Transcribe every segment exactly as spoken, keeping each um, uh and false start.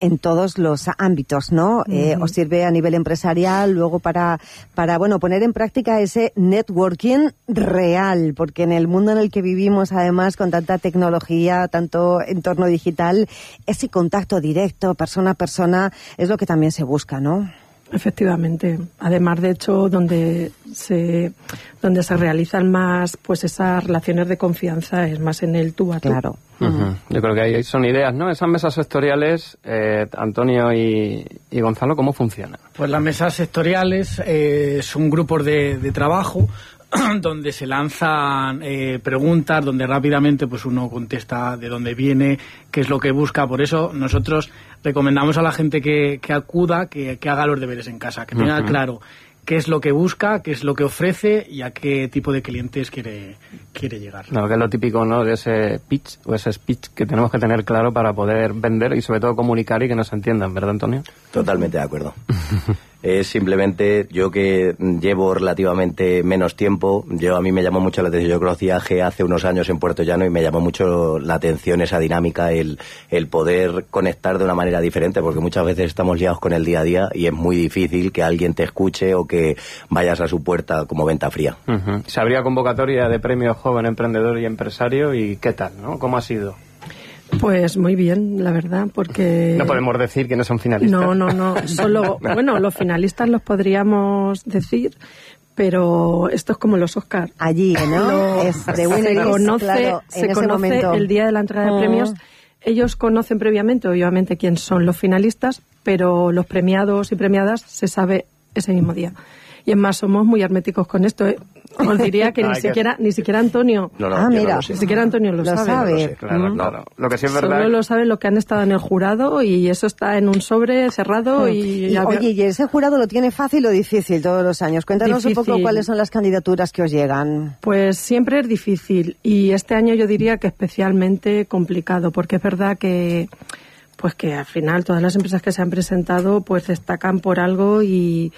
en todos los ámbitos, ¿no? Uh-huh. Eh, os sirve a nivel empresarial, luego para, para, bueno, poner en práctica ese networking real, porque en el mundo en el que vivimos, además, con tanta tecnología, tanto entorno digital, ese contacto directo, persona a persona, es lo que también se busca, ¿no? Efectivamente. Además, de hecho, donde se donde se realizan más pues esas relaciones de confianza es más en el tú a tú. Claro. Uh-huh. Yo creo que ahí son ideas, ¿no? Esas mesas sectoriales, eh, Antonio y, y Gonzalo, ¿cómo funcionan? Pues las mesas sectoriales eh, son grupos de, de trabajo donde se lanzan eh, preguntas, donde rápidamente pues uno contesta de dónde viene, qué es lo que busca. Por eso nosotros recomendamos a la gente que, que acuda, que, que haga los deberes en casa, que tenga uh-huh. claro qué es lo que busca, qué es lo que ofrece y a qué tipo de clientes quiere, quiere llegar. Claro, que es lo típico, ¿no?, de ese pitch o ese speech que tenemos que tener claro para poder vender y sobre todo comunicar y que nos entiendan, ¿verdad, Antonio? Totalmente de acuerdo. Es simplemente, yo que llevo relativamente menos tiempo, yo a mí me llamó mucho la atención, yo conocí a G hace unos años en Puerto Llano y me llamó mucho la atención esa dinámica, el, el poder conectar de una manera diferente, porque muchas veces estamos liados con el día a día y es muy difícil que alguien te escuche o que vayas a su puerta como venta fría. Uh-huh. Se abría convocatoria de premio joven emprendedor y empresario y ¿qué tal, no? ¿Cómo ha sido? Pues muy bien, la verdad, porque... No podemos decir quiénes son finalistas. No, no, no. Solo, bueno, los finalistas los podríamos decir, pero esto es como los Oscar. Allí, ¿no? Lo, es de se conoce, claro, se conoce momento. El día de la entrega de oh. premios. Ellos conocen previamente, obviamente, quién son los finalistas, pero los premiados y premiadas se sabe ese mismo día. Y es más, somos muy herméticos con esto, ¿eh? Os diría que ni siquiera ni siquiera Antonio... No, no, ah, mira, no ni siquiera Antonio lo, lo sabe. sabe. No lo sé. Claro, ¿Mm? claro. Lo que sí es verdad... Solo lo saben los que han estado en el jurado y eso está en un sobre cerrado y... y, y oye, ¿y ese jurado lo tiene fácil o difícil todos los años? Cuéntanos difícil. Un poco cuáles son las candidaturas que os llegan. Pues siempre es difícil y este año yo diría que especialmente complicado, porque es verdad que... pues que al final todas las empresas que se han presentado pues destacan por algo y...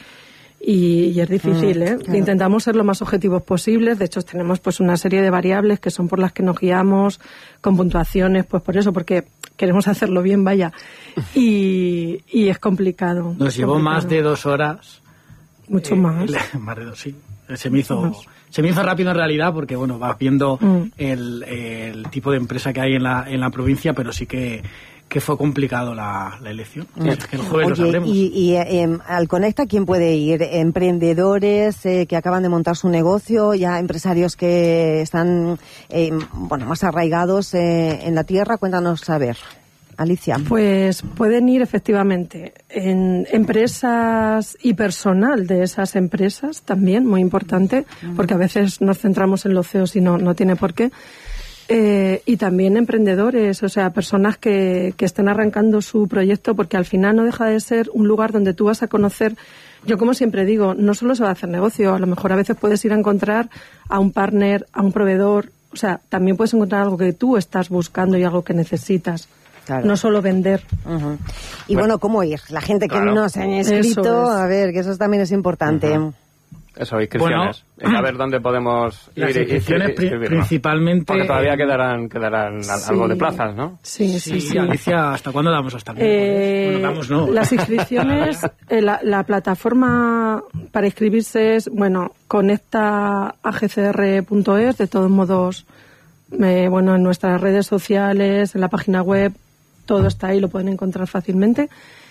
Y, y es difícil, ¿eh? Claro. Intentamos ser lo más objetivos posibles. De hecho, tenemos pues una serie de variables que son por las que nos guiamos, con puntuaciones, pues por eso, porque queremos hacerlo bien, vaya. Y, y es complicado. Nos llevó complicado. más de dos horas. Mucho eh, más. Más de dos, sí. Se me hizo... Se me hizo rápido en realidad porque, bueno, vas viendo mm. el, el tipo de empresa que hay en la, en la provincia, pero sí que... que fue complicado la, la elección. Mm. Es que el jueves Oye, lo sabremos. Y, y eh, al Conecta, ¿quién puede ir? ¿Emprendedores eh, que acaban de montar su negocio? ¿Ya empresarios que están eh, bueno, más arraigados eh, en la tierra? Cuéntanos, a ver, Alicia. Pues pueden ir efectivamente en empresas y personal de esas empresas también, muy importante, mm. porque a veces nos centramos en los C E Os y no, no tiene por qué. Eh, y también emprendedores, o sea, personas que, que estén arrancando su proyecto, porque al final no deja de ser un lugar donde tú vas a conocer. Yo, como siempre digo, no solo se va a hacer negocio, a lo mejor a veces puedes ir a encontrar a un partner, a un proveedor, o sea, también puedes encontrar algo que tú estás buscando y algo que necesitas. Claro. No solo vender. Uh-huh. Y bueno, bueno, ¿cómo ir? La gente que claro. no se haya inscrito, a ver, que eso también es importante. Uh-huh. Eso, inscripciones. Bueno, a ver dónde podemos ir. Las inscripciones y, y, y, principalmente... Porque todavía quedarán quedarán sí, algo de plazas, ¿no? Sí, sí, sí. sí. Alicia, ¿hasta cuándo damos? ¿Hasta eh, bueno, damos, no. Las inscripciones, eh, la, la plataforma para inscribirse es, bueno, conecta a g c r punto es, de todos modos, eh, bueno, en nuestras redes sociales, en la página web, todo está ahí, lo pueden encontrar fácilmente.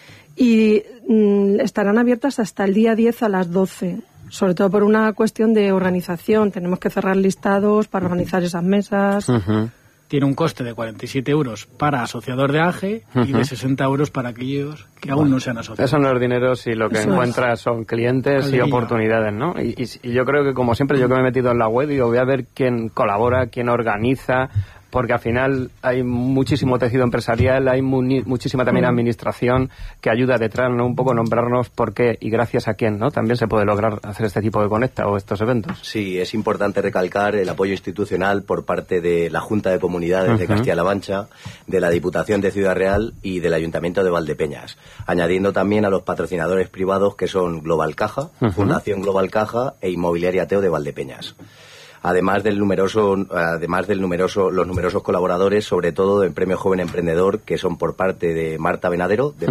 Y mm, estarán abiertas hasta el día diez a las doce. Sobre todo por una cuestión de organización. Tenemos que cerrar listados para organizar esas mesas. Uh-huh. Tiene un coste de cuarenta y siete euros para asociador de A G E uh-huh. y de sesenta euros para aquellos que aún bueno, no sean asociados. Eso no es dinero si lo que eso encuentras es. son clientes Alegría. y oportunidades, ¿no? Y, y, y yo creo que, como siempre, yo que me he metido en la web, digo, voy a ver quién colabora, quién organiza... porque al final hay muchísimo tejido empresarial, hay mu- muchísima también administración que ayuda detrás, ¿no? Un poco nombrarnos por qué y gracias a quién, ¿no? También se puede lograr hacer este tipo de conecta o estos eventos. Sí, es importante recalcar el apoyo institucional por parte de la Junta de Comunidades uh-huh. de Castilla-La Mancha, de la Diputación de Ciudad Real y del Ayuntamiento de Valdepeñas, añadiendo también a los patrocinadores privados que son Global Caja, uh-huh. Fundación Global Caja e Inmobiliaria Teo de Valdepeñas. además del numeroso, además del numeroso, los numerosos colaboradores, sobre todo del Premio Joven Emprendedor, que son por parte de Marta Venadero, de